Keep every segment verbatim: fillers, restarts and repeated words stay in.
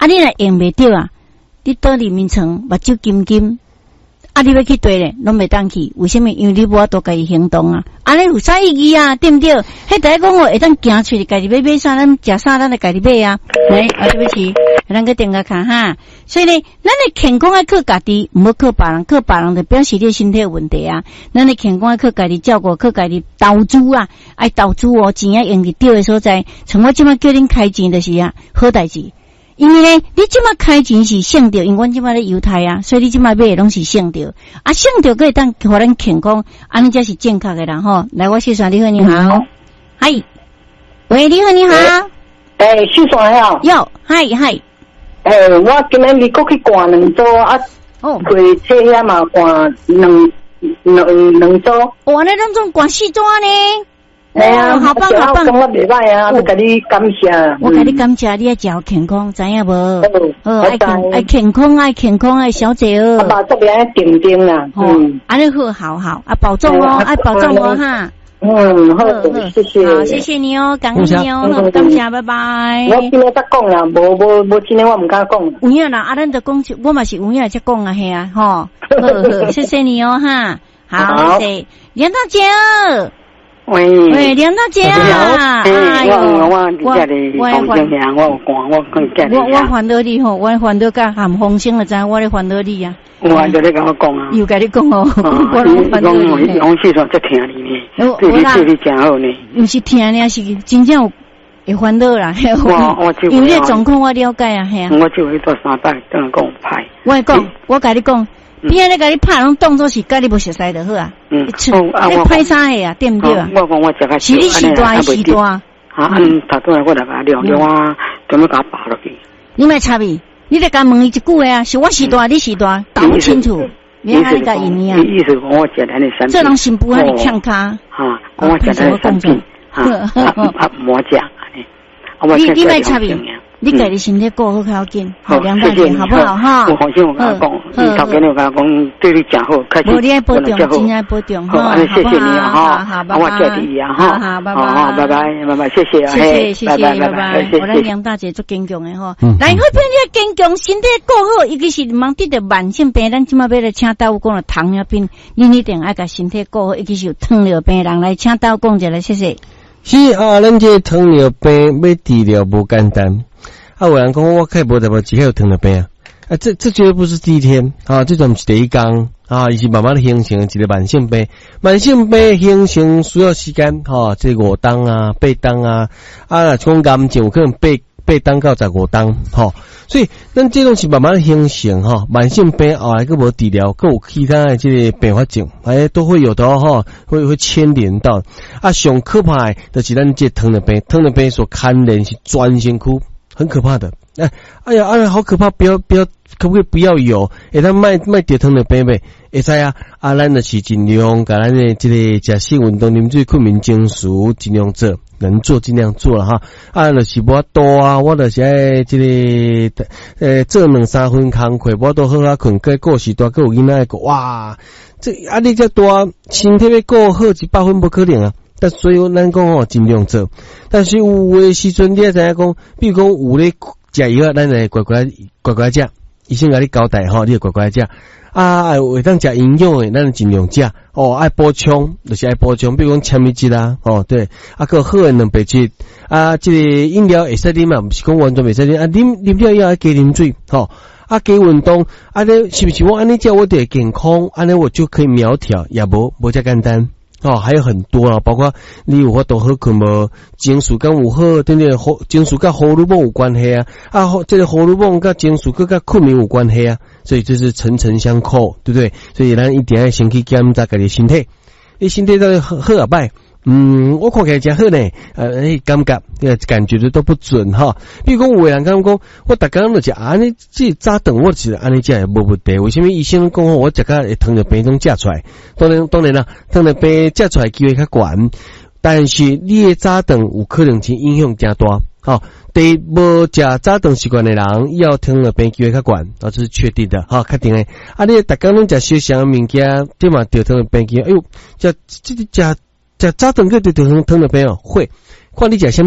啊，你若用袂着啊，你倒里面床目睭金金。啊！你要去对咧，拢袂当去，为什么？因为你无法度家己行动啊！安尼有啥意义啊？对不对？迄第一讲我会当行出去，家己要买啥，咱食啥，咱就家己买啊！来，啊，对不起，咱个点个看哈。所以呢，咱的健康要靠家己，唔好靠别人，靠别人就表示你身体有问题啊！咱的健康要靠家己照顾，靠家己投资啊！爱投资哦，钱要用伫对的所在。像我即摆叫恁开钱就是啊，好代志。因为呢，你即马开钱是省着，因为阮即马咧犹太啊，所以你即马买的拢是省着，啊省着可以当互咱健康，安尼才是正确的人吼。来，我谢算你好，你好，嗨，喂，你好，你好， 诶，谢算呀， 哟，嗨嗨， 诶，我今日美国去逛两周啊，哦，开车遐嘛逛两两两周， 哇，那当中逛四周呢？ 哎呀， 好棒好棒！ 感觉袂歹啊，我甲你感谢。 我甲你感谢，你要食健康，知影无？哦，爱健爱健康，爱健康，爱小姐哦。 啊，这边爱定定啦， 嗯，安尼好，好好啊，保重哦，爱保重哦哈。 嗯，好，谢谢。 好，谢谢你哦，感恩你哦，好，感谢，拜拜。 我今日才讲啦，无无无，今日我唔敢讲。 有影啦，啊，咱就讲，我嘛是有影才讲啊，嘿啊，吼，好，谢谢你哦哈，好，谢谢梁大姐。 喂喂，梁大姐啊！ 哎呦，我我我家里我风声响，我有赶，我跟家里。 我我烦恼你吼，我烦恼甲含风声了，知我咧烦恼你啊。 我就咧甲我讲啊。 又甲你讲哦，我拢烦恼你。 讲讲细说最听你呢，对你对你真好呢。 毋是听呢，是真正有会烦恼啦。 我我就因为状况我了解啊，系啊。 我就去做三摆，等下讲派。 我讲，我甲你讲。边仔咧甲你拍拢当作是甲你无熟悉就好啊。 嗯， 啊，你拍啥个啊？对毋对啊？ 我讲我食较是你时大还是时大？ 啊，嗯，头拄来我来甲量量啊，怎么甲拔落去？ 你莫插伊，你得甲问伊一句话啊，是我时大，你时大，搞不清楚。你安尼甲伊呢啊？ 意思讲我食咱的产品。 这人心不安尼呛卡。 哈，我食咱的产品，哈，啊，莫食安尼。 你你莫插伊。你家己身体顾好较要紧，好梁大姐，好不好哈？ 我放心，我跟他讲，你头家你我跟他讲，对你真好，开始。 我你爱保重，真爱保重， 好，谢谢你哈，好，拜拜。我谢谢你啊哈， 好，拜拜， 好，拜拜，拜拜，谢谢啊， 谢谢，谢谢，拜拜。我咱梁大姐做坚强的哈，来，好片你坚强，身体顾好，尤其是忙得着慢性病，咱即马要来请到有讲了糖尿病，你一定爱甲身体顾好，尤其是有糖尿病人来请到讲一下，谢谢。 是啊，咱这糖尿病要治疗不简单。啊，有人讲我开无代表自己有糖尿病啊！啊，这这绝对不是第一天啊，这种是第一天啊，伊是慢慢的形成一个慢性病。慢性病形成需要时间哈，这五天啊、八天啊，啊，讲癌症有可能八八天到十五天哈，所以咱这种是慢慢的形成哈。慢性病后来个无治疗，个有其他的这个并发症，哎，都会有的哈，会会牵连到。啊，上可怕的就是咱这糖尿病，糖尿病所牵连是全身躯。很可怕的，哎，哎呀，哎呀，好可怕！不要，不要，可不可以不要有？哎，他卖卖跌糖的杯杯，会使啊！啊，咱就是尽量甲咱的这个食性运动，啉水、困眠、情绪，尽量做，能做尽量做了哈。啊，就是无多啊，我就是爱这个呃做两三分工课，我都好好困，该顾时大，各有囡仔个哇，这压力遮大，身体要顾好一百分不可能啊！但所以咱讲吼尽量做，但是有诶时阵你也知影讲，比如讲有咧食药，咱来乖乖乖乖食，医生甲你交代吼，你就乖乖食。啊，会当食营养诶，咱尽量食。哦，爱补充，就是爱补充，比如讲纤维质啦，哦对，啊个好诶蛋白质，啊这个饮料会使啉嘛，毋是讲完全袂使啉，啊啉啉了要加啉水，吼。啊，加运动，安尼是不是我安尼食我得健康，安尼我就可以苗条，也无无遮简单。哦，还有很多啦，包括你有法度好困无，情绪感有好，等等，情绪甲荷尔蒙有关系啊，啊，这个荷尔蒙甲情绪甲困眠有关系啊，所以这是层层相扣，对不对？所以咱一定要先去检查家己身体，你身体到底好好啊歹？嗯，我看起来真好呢，呃，感觉感觉的都不准哈。比如讲，有人讲讲，我逐工都食安尼，即早顿我是安尼食也无问题。为什么医生讲我食甲会糖尿病种食出来？当然当然啦，糖尿病食出来机会较悬，但是你的早顿有可能是影响真大。好，对无食早顿习惯的人，要糖尿病机会较悬，啊，这是确定的，哈，确定的。啊，你逐工拢食小香物件，对嘛？得糖尿病机会，哎呦，食这个食。食早顿个对糖糖尿病哦，会，看你食啥物，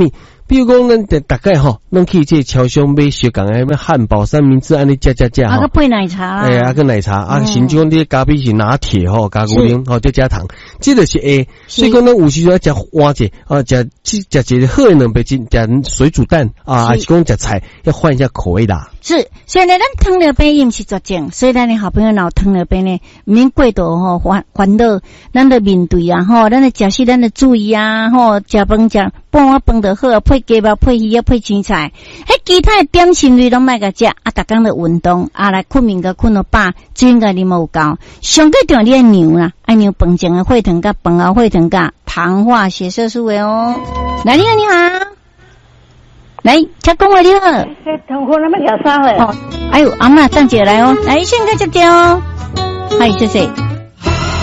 比如讲，咱大大概吼，拢去这超商买小港诶，咩汉堡、三明治安尼加加加吼。 啊，个配奶茶啦。 哎，啊个奶茶，啊甚至讲你咖啡是拿铁吼，加牛奶吼，再加糖，这就是 A。所以讲，咱有时候要食换者啊，食食食一个好诶两杯精，食水煮蛋啊，还是讲食菜要换一下口味啦。 是，所以呢，咱糖尿病伊毋是绝症，所以咱的好朋友若有糖尿病呢，毋免过度吼烦烦恼，咱得面对啊吼，咱的食食咱得注意啊吼，食饭食半碗饭就好，配鸡肉、配鱼啊、配青菜，迄其他的点心类拢莫甲食，啊，逐工的运动，啊来困眠个困到饱，水应该啉无够，上个重要你爱尿啦，爱尿饭前的血糖甲饭后血糖甲糖化血色素的哦。来，你好，你好。来，请讲话你好。 痛苦那么小伤了。 哦，哎呦，阿嬷站起来哦，来，先个接接哦。嗨，谢谢。